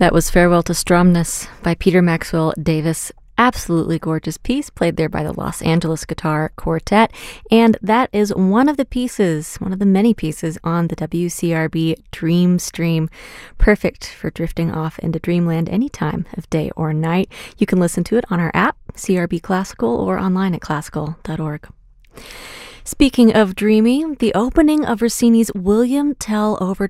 That was Farewell to Stromness by Peter Maxwell Davis. Absolutely gorgeous piece played there by the Los Angeles Guitar Quartet. And that is one of the many pieces on the WCRB Dream Stream. Perfect for drifting off into dreamland any time of day or night. You can listen to it on our app, CRB Classical, or online at classical.org. Speaking of dreamy, the opening of Rossini's William Tell Overture